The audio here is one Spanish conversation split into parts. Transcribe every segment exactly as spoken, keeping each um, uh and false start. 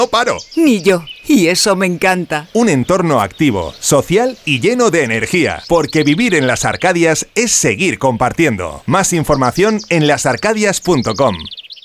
no paro. Ni yo. Y eso me encanta. Un entorno activo, social y lleno de energía. Porque vivir en Las Arcadias es seguir compartiendo. Más información en las arcadias punto com.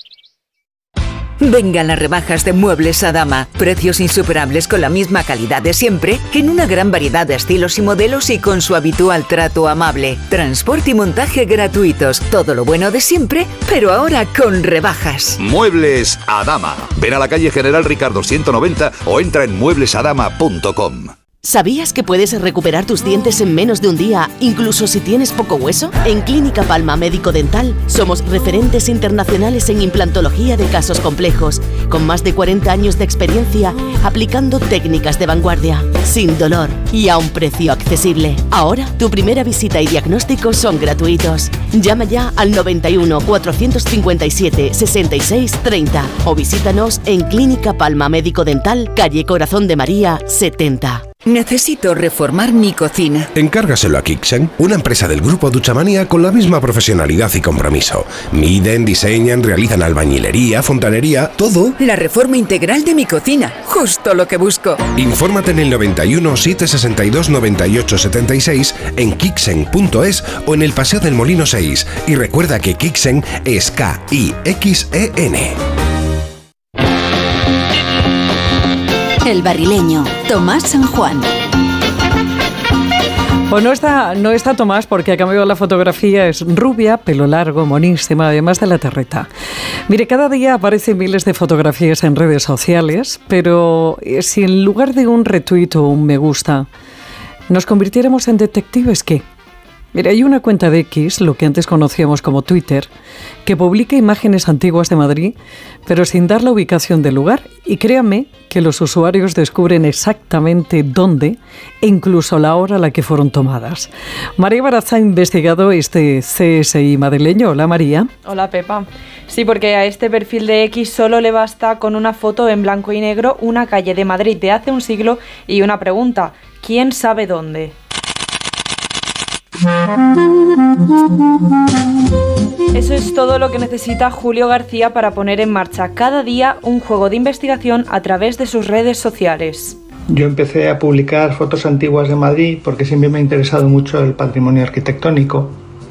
Vengan las rebajas de Muebles Adama. Precios insuperables con la misma calidad de siempre, en una gran variedad de estilos y modelos y con su habitual trato amable. Transporte y montaje gratuitos. Todo lo bueno de siempre, pero ahora con rebajas. Muebles Adama. Ven a la calle General Ricardo ciento noventa o entra en muebles adama punto com. ¿Sabías que puedes recuperar tus dientes en menos de un día, incluso si tienes poco hueso? En Clínica Palma Médico Dental somos referentes internacionales en implantología de casos complejos, con más de cuarenta años de experiencia aplicando técnicas de vanguardia, sin dolor y a un precio accesible. Ahora, tu primera visita y diagnóstico son gratuitos. Llama ya al noventa y uno, cuatrocientos cincuenta y siete, sesenta y seis, treinta o visítanos en Clínica Palma Médico Dental, calle Corazón de María, setenta. Necesito reformar mi cocina. Encárgaselo a Kixen, una empresa del grupo Duchamanía con la misma profesionalidad y compromiso. Miden, diseñan, realizan albañilería, fontanería, todo. La reforma integral de mi cocina, justo lo que busco. Infórmate en el noventa y uno, setecientos sesenta y dos, noventa y ocho setenta y seis, en kixen punto es o en el Paseo del Molino seis. Y recuerda que Kixen es K I X E N. El barrileño, Tomás San Juan. Pues no está, no está Tomás porque ha cambiado la fotografía, es rubia, pelo largo, monísima, además de la terreta. Mire, cada día aparecen miles de fotografías en redes sociales, pero si en lugar de un retweet o un me gusta nos convirtiéramos en detectives, ¿qué? Mira, hay una cuenta de X, lo que antes conocíamos como Twitter, que publica imágenes antiguas de Madrid, pero sin dar la ubicación del lugar. Y créanme que los usuarios descubren exactamente dónde e incluso la hora a la que fueron tomadas. María Baraza ha investigado este C S I madrileño. Hola, María. Hola, Pepa. Sí, porque a este perfil de X solo le basta con una foto en blanco y negro, una calle de Madrid de hace un siglo y una pregunta: ¿quién sabe dónde? Eso es todo lo que necesita Julio García para poner en marcha cada día un juego de investigación a través de sus redes sociales. Yo empecé a publicar fotos antiguas de Madrid porque siempre me ha interesado mucho el patrimonio arquitectónico,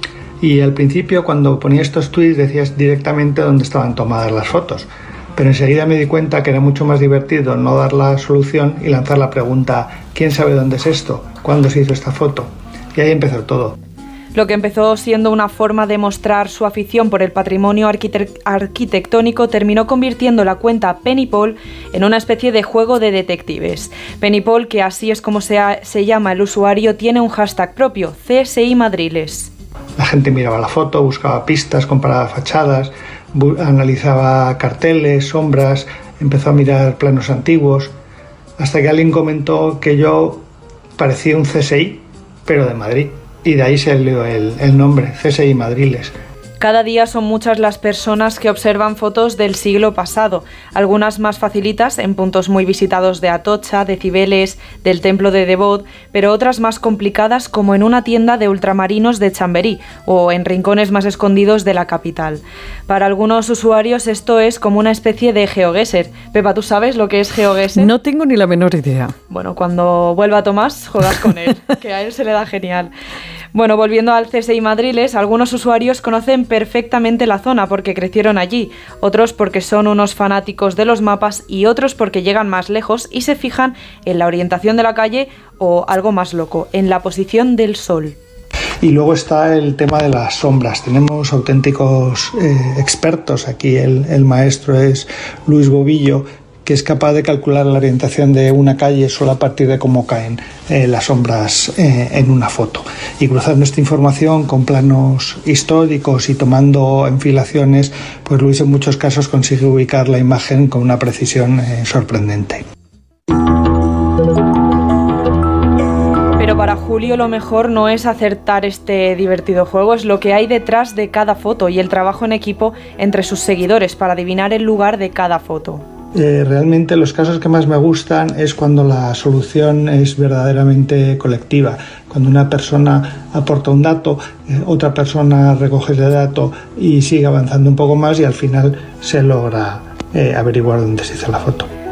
y al principio cuando ponía estos tweets decías directamente dónde estaban tomadas las fotos, pero enseguida me di cuenta que era mucho más divertido no dar la solución y lanzar la pregunta: ¿quién sabe dónde es esto? ¿Cuándo se hizo esta foto? Y ahí empezó todo. Lo que empezó siendo una forma de mostrar su afición por el patrimonio arquite- arquitectónico terminó convirtiendo la cuenta Pennypol en una especie de juego de detectives. Pennypol, que así es como se, ha, se llama el usuario, tiene un hashtag propio, C S I Madriles. La gente miraba la foto, buscaba pistas, comparaba fachadas, bu- analizaba carteles, sombras, empezó a mirar planos antiguos, hasta que alguien comentó que yo parecía un C S I, pero de Madrid, y de ahí salió el, el nombre, C S I Madriles. Cada día son muchas las personas que observan fotos del siglo pasado, algunas más facilitas en puntos muy visitados de Atocha, de Cibeles, del templo de Devot, pero otras más complicadas como en una tienda de ultramarinos de Chamberí o en rincones más escondidos de la capital. Para algunos usuarios esto es como una especie de GeoGuessr. Pepa, ¿tú sabes lo que es GeoGuessr? No tengo ni la menor idea. Bueno, cuando vuelva Tomás, juegas con él, que a él se le da genial. Bueno, volviendo al C S I Madriles, algunos usuarios conocen perfectamente la zona porque crecieron allí, otros porque son unos fanáticos de los mapas y otros porque llegan más lejos y se fijan en la orientación de la calle o, algo más loco, en la posición del sol. Y luego está el tema de las sombras. Tenemos auténticos eh, expertos aquí. El, el maestro es Luis Bobillo, que es capaz de calcular la orientación de una calle solo a partir de cómo caen eh, las sombras eh, en una foto. Y cruzando esta información con planos históricos y tomando enfilaciones, pues Luis en muchos casos consigue ubicar la imagen con una precisión eh, sorprendente. Pero para Julio lo mejor no es acertar este divertido juego, es lo que hay detrás de cada foto y el trabajo en equipo entre sus seguidores para adivinar el lugar de cada foto. Eh, realmente los casos que más me gustan es cuando la solución es verdaderamente colectiva, cuando una persona aporta un dato, eh, otra persona recoge ese dato y sigue avanzando un poco más y al final se logra eh, averiguar dónde se hizo la foto.